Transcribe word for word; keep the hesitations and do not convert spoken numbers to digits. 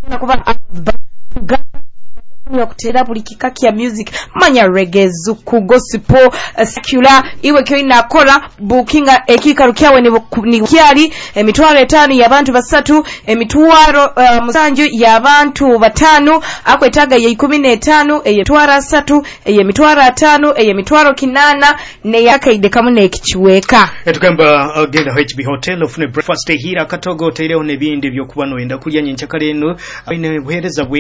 nakuba okutera buli kika kya music manya reggae zuku gospel uh, secular iwe kyo inakola bookinga ekikalu kyawe ni kyali emitwalo etaano y'abantu basatu emitwalo uh, musanju y'abantu batano akwetaga ye kumi n'etaano eyetwara asatu eyemitwalo ataano eyemitwalo kinana ne yakaide kamu n'ekichiweka etukamba agenda H B Hotel ofune breakfast hira katogo tereho nebindi byo kubano enda kulya nyenchakale no ine buhereza